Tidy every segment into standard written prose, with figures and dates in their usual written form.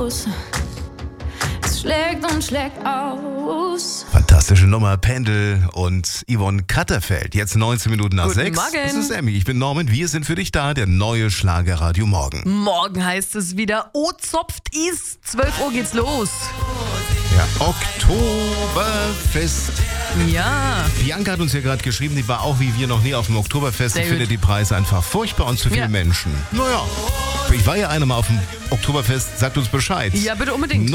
los. Es schlägt und schlägt aus. Fantastische Nummer, Pendel und Yvonne Katterfeld. Jetzt 19 Minuten nach 6. Morgen. Das ist Emmy, ich bin Norman. Wir sind für dich da, der neue Schlagerradio Morgen. Morgen heißt es wieder, zopft is. 12 Uhr geht's los. Ja, Oktoberfest. Ja. Bianca hat uns ja gerade geschrieben, die war auch wie wir noch nie auf dem Oktoberfest und Sehr findet gut. die Preise einfach furchtbar und zu viele Ja. Menschen. Naja, ich war ja einmal auf dem Oktoberfest, sagt uns Bescheid. Ja, bitte unbedingt.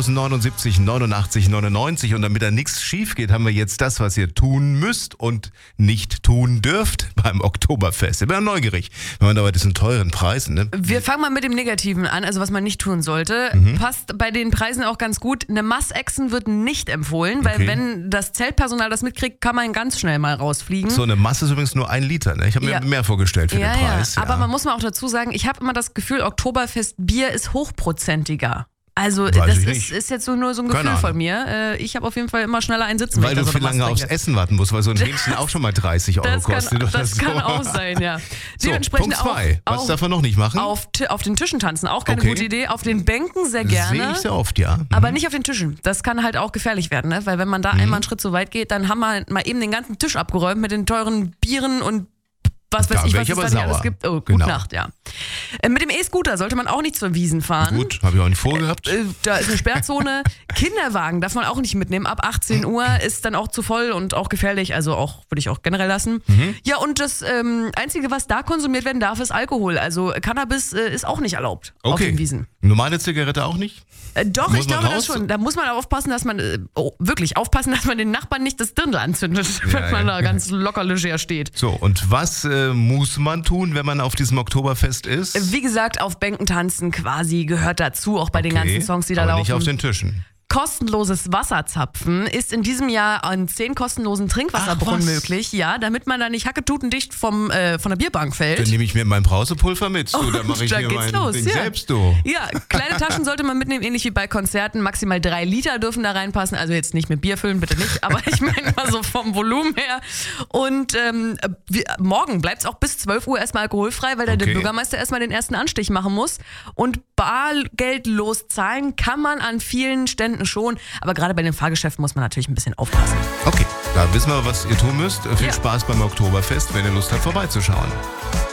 08079 89 99 und damit da nichts schief geht, haben wir jetzt das, was ihr tun müsst und nicht tun dürft beim Oktoberfest. Ich bin neugierig, wenn man da bei diesen teuren Preisen, ne? Wir fangen mal mit dem Negativen an, also was man nicht tun sollte. Passt bei den Preisen auch ganz gut. Eine Mass-Action wird nicht empfohlen, weil Okay. wenn das Zeltpersonal das mitkriegt, kann man ganz schnell mal rausfliegen. So eine Masse ist übrigens nur 1 Liter, ne? Ich habe mir Ja. mehr vorgestellt für den Preis. Aber man muss mal auch dazu sagen, ich habe immer das Gefühl, Oktoberfest-Bier ist hochprozentiger. Also Weiß das ich nicht. ist jetzt so nur so ein Keine Gefühl von Ahnung. mir. Ich habe auf jeden Fall immer schneller einen sitzen, Weil wenn du ich viel da so eine lange Maß aufs trinke. Essen warten musst, weil so ein Hähnchen auch schon mal 30 Euro kostet. Oder Das so. kann auch sein, ja. So, Dementsprechend Punkt 2. Was auch darf man noch nicht machen? auf den Tischen tanzen, auch keine Okay. gute Idee. Auf den Bänken sehr Sehe gerne. ich sehr oft, ja. Aber nicht auf den Tischen. Das kann halt auch gefährlich werden, ne? Weil wenn man da einmal einen Schritt zu weit geht, dann haben wir mal eben den ganzen Tisch abgeräumt mit den teuren Bieren und was weiß Da ich, wär was ich es aber da nicht sauer. alles gibt. Oh, Genau. gute Nacht, ja. Mit dem E-Scooter sollte man auch nicht zur Wiesn fahren. Gut, habe ich auch nicht vorgehabt. Da ist eine Sperrzone. Kinderwagen darf man auch nicht mitnehmen. Ab 18 Uhr ist dann auch zu voll und auch gefährlich. Also auch würde ich auch generell lassen. Ja, und das Einzige, was da konsumiert werden darf, ist Alkohol. Also Cannabis ist auch nicht erlaubt auf den Wiesen. Normale Zigarette auch nicht? Doch, Muss ich man glaube raus? das schon. Da muss man auch aufpassen, dass man, wirklich aufpassen, dass man den Nachbarn nicht das Dirndl anzündet, wenn man da ganz locker leger steht. So, und was muss man tun, wenn man auf diesem Oktoberfest ist? Wie gesagt, auf Bänken tanzen quasi gehört dazu, auch bei den ganzen Songs, die da aber laufen. nicht auf den Tischen. Kostenloses Wasserzapfen ist in diesem Jahr an 10 kostenlosen Trinkwasserbrunnen Ach, was? möglich. Ja, damit man da nicht hacketutendicht von der Bierbank fällt. Dann nehme ich mir mein Brausepulver mit. Du, da mache ich da mir geht's mein los, Ding ja. selbst, du. Ja, kleine Taschen sollte man mitnehmen, ähnlich wie bei Konzerten. Maximal 3 Liter dürfen da reinpassen. Also jetzt nicht mit Bier füllen, bitte nicht. Aber ich meine mal so vom Volumen her. Und morgen bleibt es auch bis 12 Uhr erstmal alkoholfrei, weil da der Okay. Bürgermeister erstmal den ersten Anstich machen muss. Und bargeldlos zahlen kann man an vielen Ständen schon. Aber gerade bei den Fahrgeschäften muss man natürlich ein bisschen aufpassen. Okay, da wissen wir, was ihr tun müsst. Viel Ja. Spaß beim Oktoberfest, wenn ihr Lust habt, vorbeizuschauen.